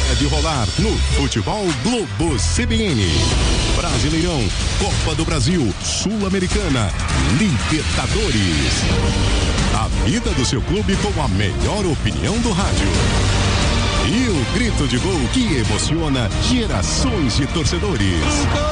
hora de rolar no Futebol Globo CBN. Brasileirão, Copa do Brasil, Sul-Americana, Libertadores. A vida do seu clube com a melhor opinião do rádio. E o grito de gol que emociona gerações de torcedores.